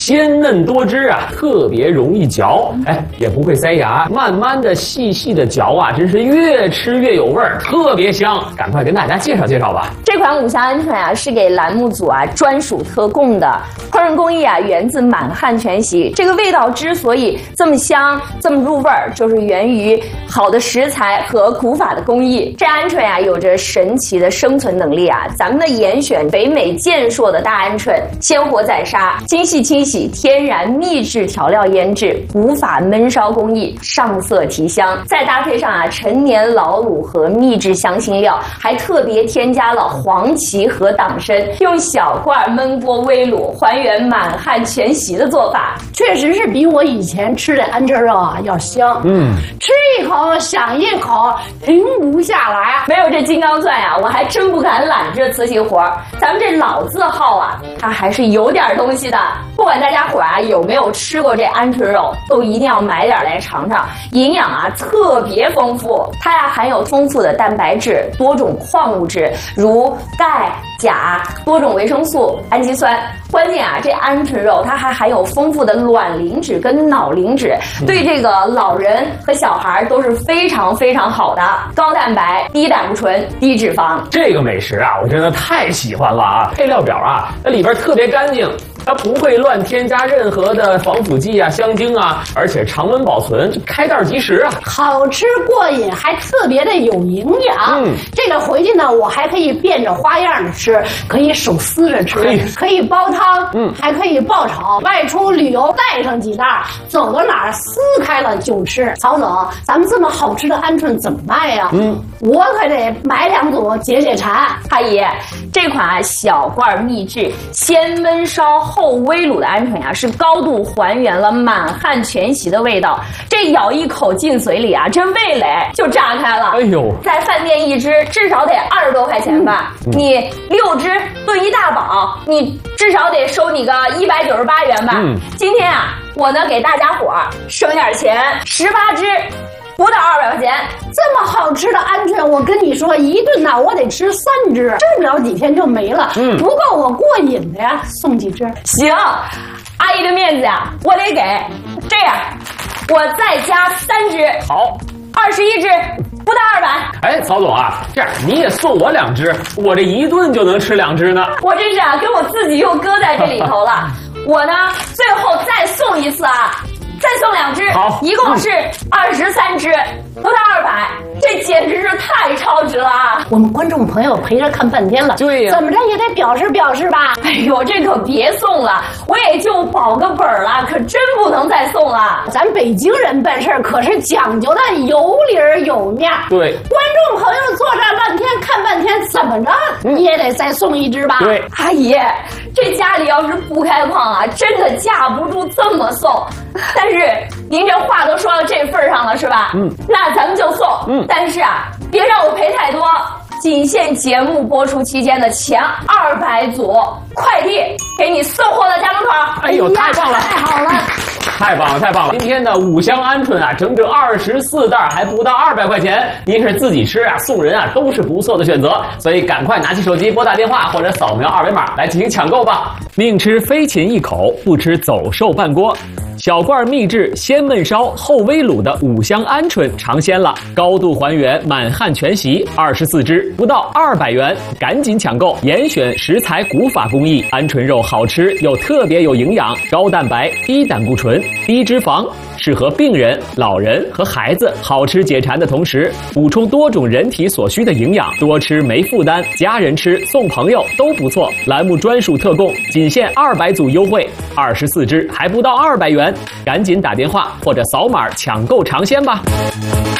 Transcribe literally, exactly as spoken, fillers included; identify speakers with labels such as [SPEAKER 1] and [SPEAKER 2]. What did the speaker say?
[SPEAKER 1] 鲜嫩多汁啊，特别容易嚼，哎，也不会塞牙，慢慢的、细细的嚼啊，真是越吃越有味儿，特别香。赶快跟大家介绍介绍吧。
[SPEAKER 2] 这款五香鹌鹑啊，是给栏目组啊专属特供的，烹饪工艺啊源自满汉全席。这个味道之所以这么香、这么入味儿，就是源于好的食材和古法的工艺。这鹌鹑啊，有着神奇的生存能力啊！咱们的严选北美健硕的大鹌鹑，鲜活宰杀，精细清洗。天然秘制调料腌制，古法焖烧工艺，上色提香，再搭配上啊陈年老卤和秘制香辛料，还特别添加了黄芪和党参，用小罐焖锅煨卤，还原满汉全席的做法，
[SPEAKER 3] 确实是比我以前吃的鹌鹑肉啊要香。嗯，吃一口想一口，停不下来。
[SPEAKER 2] 没有这金刚钻呀、啊，我还真不敢揽这瓷器活儿。咱们这老字号啊，它还是有点东西的。不管大家伙啊有没有吃过这鹌鹑肉，都一定要买点来尝尝，营养啊特别丰富。它呀含有丰富的蛋白质、多种矿物质，如钙、钾、多种维生素、氨基酸。关键啊，这鹌鹑肉它还含有丰富的卵磷脂跟脑磷脂，对这个老人和小孩都是非常非常好的。高蛋白、低胆固醇、低脂肪。
[SPEAKER 1] 这个美食啊，我真的太喜欢了啊！配料表啊，那里边特别干净。它不会乱添加任何的防腐剂啊、香精啊，而且常温保存，开袋即食啊，
[SPEAKER 3] 好吃过瘾，还特别的有营养。嗯，这个回去呢，我还可以变着花样的吃，可以手撕着吃，可以煲汤，嗯，还可以爆炒。外出旅游带上几袋，走到哪儿撕开了就吃。曹总，咱们这么好吃的鹌鹑怎么卖呀？嗯，我可得买两组解解馋。
[SPEAKER 2] 阿姨，这款啊小罐秘制先焖烧后煨卤的鹌鹑呀，是高度还原了满汉全席的味道。这咬一口进嘴里啊，这味蕾就炸开了。哎呦，在饭店一只至少得二十多块钱吧？嗯、你六只炖一大煲，你至少得收你个一百九十八元吧？嗯、今天啊，我呢给大家伙儿省点钱，十八只。不到二百块钱，
[SPEAKER 3] 这么好吃的鹌鹑，我跟你说，一顿呐，我得吃三只，吃不了几天就没了，嗯，不够我过瘾的呀，送几只。
[SPEAKER 2] 行，阿姨的面子呀，我得给。这样，我再加三只，
[SPEAKER 1] 好，
[SPEAKER 2] 二十一只，不到二百。
[SPEAKER 1] 哎，曹总啊，这样你也送我两只，我这一顿就能吃两只呢。
[SPEAKER 2] 我这是啊，跟我自己又搁在这里头了。我呢，最后再送一次啊。再送两只，好，一共是二十三只，不到二百，这简直是太超值了啊！
[SPEAKER 3] 我们观众朋友陪着看半天了，
[SPEAKER 1] 对呀，
[SPEAKER 3] 怎么着也得表示表示吧？
[SPEAKER 2] 哎呦，这可别送了，我也就保个本了，可真不能再送了。
[SPEAKER 3] 咱北京人办事可是讲究的有理有面。
[SPEAKER 1] 对，
[SPEAKER 3] 观众朋友坐这半天看半天，怎么着、嗯、你也得再送一只吧？
[SPEAKER 1] 对，
[SPEAKER 2] 阿姨，这家里要是不开矿啊，真的架不住这么送。但是您这话都说到这份上了，是吧？嗯，那咱们就送。嗯，但是啊，别让我赔太多，仅限节目播出期间的前二百组快递给你送货到家门口。
[SPEAKER 1] 哎呦，太棒了，
[SPEAKER 3] 太好了！
[SPEAKER 1] 太棒了，太棒了！今天的五香鹌鹑啊，整整二十四袋，还不到二百块钱。您是自己吃啊，送人啊，都是不错的选择。所以赶快拿起手机拨打电话或者扫描二维码来进行抢购吧。宁吃飞禽一口，不吃走兽半锅。小罐秘制先焖烧后煨卤的五香鹌鹑尝鲜了，高度还原满汉全席，二十四只，不到二百元，赶紧抢购！严选食材古法工艺，鹌鹑肉好吃又特别有营养，高蛋白、低胆固醇、低脂肪，适合病人、老人和孩子。好吃解馋的同时，补充多种人体所需的营养，多吃没负担，家人吃、送朋友都不错。栏目专属特供，仅限二百组优惠，二十四只，还不到二百元。赶紧打电话或者扫码抢购尝鲜吧。